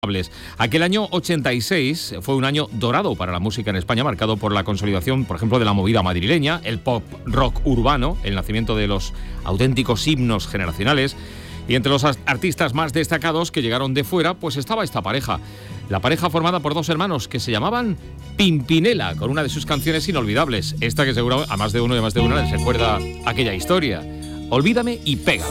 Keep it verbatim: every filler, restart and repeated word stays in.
Aquel año ochenta y seis fue un año dorado para la música en España, marcado por la consolidación, por ejemplo, de la movida madrileña, el pop rock urbano, el nacimiento de los auténticos himnos generacionales. Y entre los artistas más destacados que llegaron de fuera, pues estaba esta pareja. La pareja formada por dos hermanos que se llamaban Pimpinela, con una de sus canciones inolvidables. Esta que seguro a más de uno y a más de una les recuerda aquella historia. Olvídame y pégame.